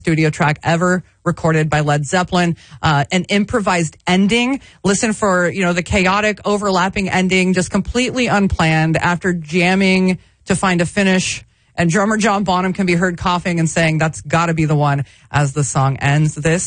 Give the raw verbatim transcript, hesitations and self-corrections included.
studio track ever recorded by Led Zeppelin. Uh, an improvised ending. Listen for, you know, the chaotic overlapping ending, just completely unplanned after jamming to find a finish. And drummer John Bonham can be heard coughing and saying, that's got to be the one as the song ends. This